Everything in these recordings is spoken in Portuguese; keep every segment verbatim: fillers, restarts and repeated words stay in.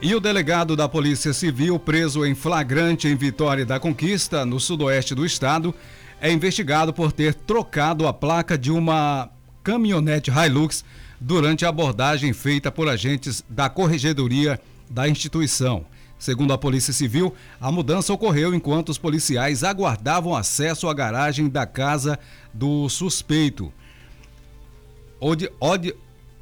E o delegado da Polícia Civil, preso em flagrante em Vitória da Conquista, no sudoeste do estado, é investigado por ter trocado a placa de uma caminhonete Hilux durante a abordagem feita por agentes da Corregedoria da instituição. Segundo a Polícia Civil, a mudança ocorreu enquanto os policiais aguardavam acesso à garagem da casa do suspeito. Od, Od,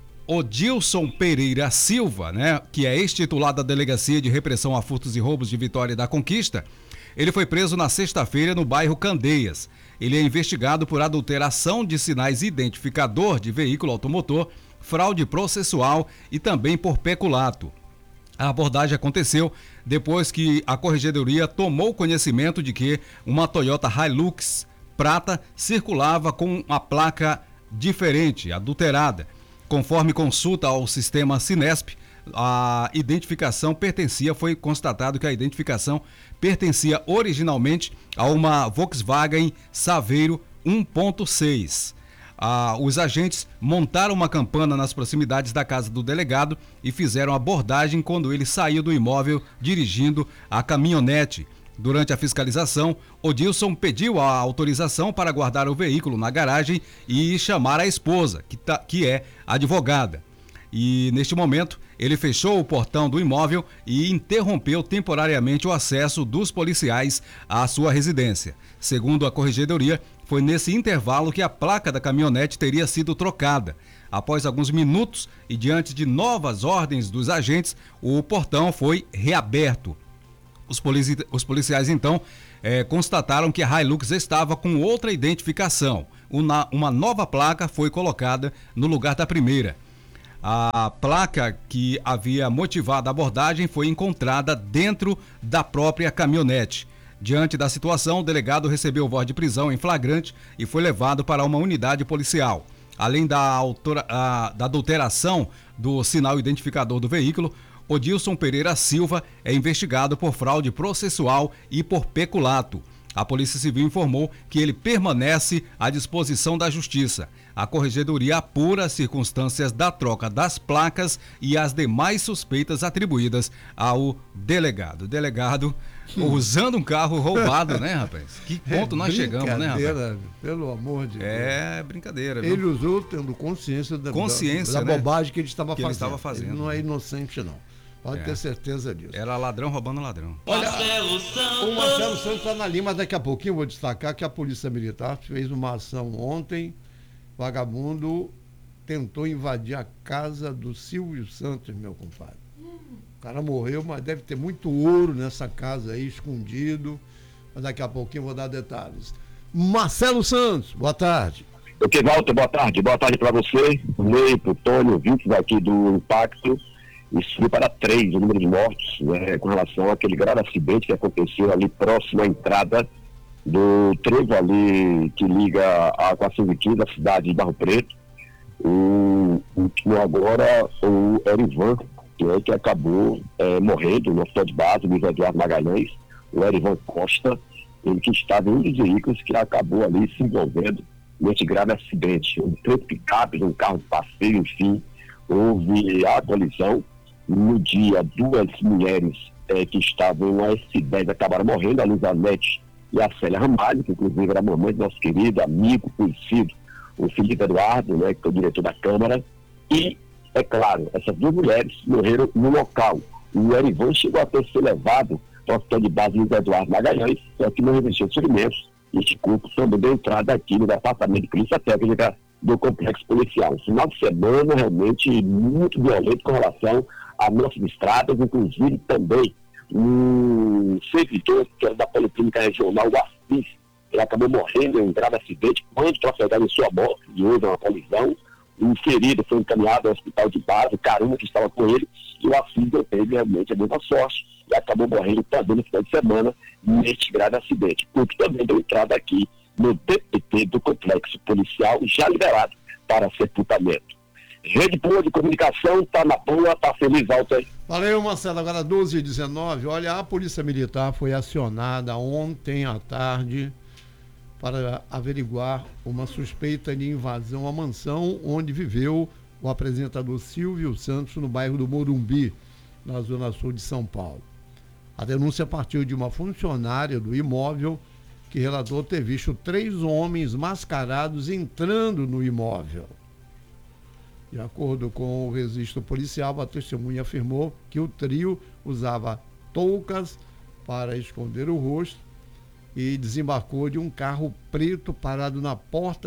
Odilson Pereira Silva, né, que é ex-titular da Delegacia de Repressão a Furtos e Roubos de Vitória da Conquista, ele foi preso na sexta-feira no bairro Candeias. Ele é investigado por adulteração de sinais identificador de veículo automotor, fraude processual e também por peculato. A abordagem aconteceu depois que a Corregedoria tomou conhecimento de que uma Toyota Hilux prata circulava com uma placa diferente, adulterada. Conforme consulta ao sistema Sinesp, a identificação pertencia, foi constatado que a identificação pertencia originalmente a uma Volkswagen Saveiro um ponto seis. Ah, os agentes montaram uma campana nas proximidades da casa do delegado e fizeram abordagem quando ele saiu do imóvel dirigindo a caminhonete. Durante a fiscalização, Odilson pediu a autorização para guardar o veículo na garagem e chamar a esposa, que, tá, que é advogada. E, neste momento, ele fechou o portão do imóvel e interrompeu temporariamente o acesso dos policiais à sua residência. Segundo a Corregedoria, foi nesse intervalo que a placa da caminhonete teria sido trocada. Após alguns minutos e diante de novas ordens dos agentes, o portão foi reaberto. Os, polici... Os policiais, então, eh, constataram que a Hilux estava com outra identificação. Uma, uma nova placa foi colocada no lugar da primeira. A placa que havia motivado a abordagem foi encontrada dentro da própria caminhonete. Diante da situação, o delegado recebeu voz de prisão em flagrante e foi levado para uma unidade policial. Além da, autora... a... da adulteração do sinal identificador do veículo, Odilson Pereira Silva é investigado por fraude processual e por peculato. A Polícia Civil informou que ele permanece à disposição da Justiça. A Corregedoria apura as circunstâncias da troca das placas e as demais suspeitas atribuídas ao delegado. Delegado usando um carro roubado, né, rapaz? Que ponto é nós chegamos, né, rapaz? Pelo amor de Deus. É brincadeira, viu? Ele usou tendo consciência da, consciência, da, da né? bobagem que ele estava que fazendo. Ele estava fazendo. Ele não é inocente, não. Pode é. ter certeza disso. Era ladrão roubando ladrão. Olha, o Marcelo Santos está na linha, mas daqui a pouquinho eu vou destacar que a Polícia Militar fez uma ação ontem. Vagabundo tentou invadir a casa do Silvio Santos, meu compadre. O cara morreu, mas deve ter muito ouro nessa casa aí, escondido. Mas daqui a pouquinho eu vou dar detalhes. Marcelo Santos, boa tarde. Ok, Walter, boa tarde. Boa tarde para você, Ney, para o Tônio, ouvintes aqui do Impacto. E subiu para três o número de mortos, né, com relação àquele grave acidente que aconteceu ali próximo à entrada do trevo ali que liga a quatrocentos e quinze da cidade de Barro Preto. O último agora, o Erivan, que é que acabou é, morrendo no hospital de base, o Luiz Eduardo Magalhães, o Erivan Costa, ele que estava em um dos veículos que acabou ali se envolvendo nesse grave acidente. Um três picapes, um carro de passeio, enfim, houve a colisão. No dia, duas mulheres eh, que estavam em um S dez acabaram morrendo, a Luzanete e a Célia Ramalho, que inclusive era a mamãe do nosso querido amigo, conhecido, o Felipe Eduardo, né, que é o diretor da Câmara. E, é claro, essas duas mulheres morreram no local. O Erivan chegou a ter sido levado para o hospital de base Luiz Eduardo Magalhães, só que não resistiu aos ferimentos. Este corpo também deu entrada aqui no departamento de polícia técnica do complexo policial. Um final de semana realmente muito violento com relação a nossas estradas, inclusive também um servidor que era da Policlínica Regional, o Assis, ele acabou morrendo em um grave acidente quando trafegava em sua moto, e houve uma colisão. O ferido foi encaminhado ao hospital de base, o Caruna que estava com ele, e o Assis teve realmente a mesma sorte e acabou morrendo também no final de semana neste grave acidente. O que também deu entrada aqui no D P T do complexo policial, já liberado para sepultamento. Rede boa de comunicação, tá na boa, tá feliz, Walter. Valeu, Marcelo. Agora doze e dezenove. Olha, a Polícia Militar foi acionada ontem à tarde para averiguar uma suspeita de invasão à mansão onde viveu o apresentador Silvio Santos, no bairro do Morumbi. na zona sul de São Paulo. A denúncia partiu de uma funcionária do imóvel que relatou ter visto três homens mascarados entrando no imóvel. De acordo com o registro policial, a testemunha afirmou que o trio usava toucas para esconder o rosto e desembarcou de um carro preto parado na porta